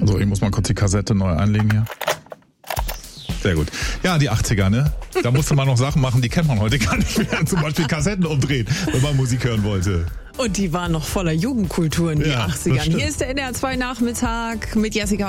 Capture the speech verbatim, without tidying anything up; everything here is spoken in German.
So, ich muss mal kurz die Kassette neu einlegen hier. Sehr gut. Ja, die achtziger, ne? Da musste man noch Sachen machen, die kennt man heute gar nicht mehr. Zum Beispiel Kassetten umdrehen, wenn man Musik hören wollte. Und die waren noch voller Jugendkultur in die Ja, das achtzigern. stimmt. Hier ist der N D R zwei Nachmittag mit Jessica